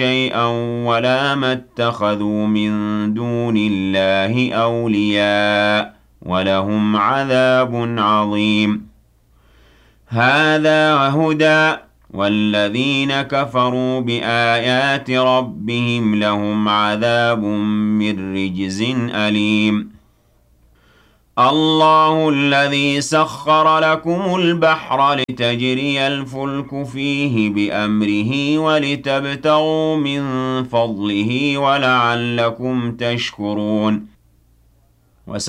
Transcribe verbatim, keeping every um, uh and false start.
شيئا ولا ما اتخذوا من دون الله أولياء ولهم عذاب عظيم هذا هدى والذين كفروا بآيات ربهم لهم عذاب من رجز أليم الله الذي سخر لكم البحر لتجري الفلك فيه بأمره ولتبتغوا من فضله ولعلكم تشكرون